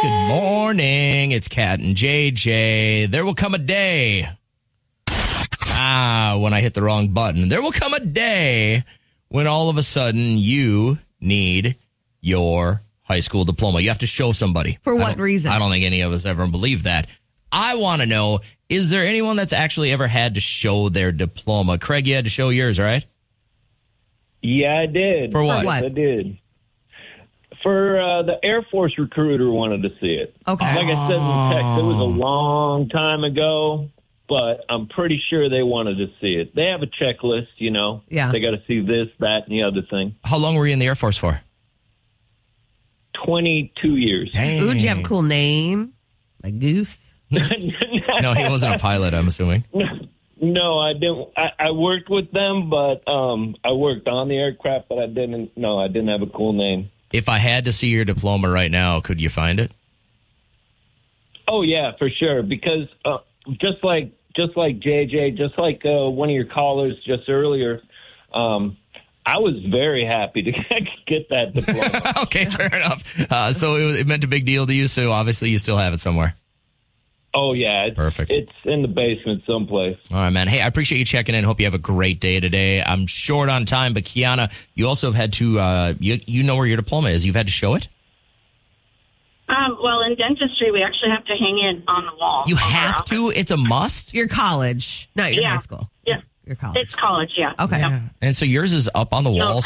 Good morning. It's Kat and JJ. There will come a day. When I hit the wrong button. There will come a day when all of a sudden you need your high school diploma. You have to show somebody. For what reason? I don't think any of us ever believe that. I want to know, is there anyone that's actually ever had to show their diploma? Craig, you had to show yours, right? Yeah, I did. For what? I did. For the Air Force recruiter wanted to see it. Okay. Like I said in the text, it was a long time ago, but I'm pretty sure they wanted to see it. They have a checklist, you know. Yeah. They got to see this, that, and the other thing. How long were you in the Air Force for? 22 years. Dang. Ooh, did you have a cool name? Like Goose? No, he wasn't a pilot, I'm assuming. No, I didn't. I worked with them, but I worked on the aircraft, but I didn't have a cool name. If I had to see your diploma right now, could you find it? Oh, yeah, for sure. Because just like JJ, just like one of your callers just earlier, I was very happy to get that diploma. Okay, fair enough. So it meant a big deal to you, so obviously you still have it somewhere. Oh, yeah. Perfect. It's in the basement someplace. All right, man. Hey, I appreciate you checking in. Hope you have a great day today. I'm short on time, but Kiana, you also have had to, you know where your diploma is. You've had to show it? Well, in dentistry, we actually have to hang it on the wall. You have to? It's a must? Your college, not your Yeah. high school. Yeah. Your college. It's college, yeah. Okay. Yeah. And so yours is up on the wall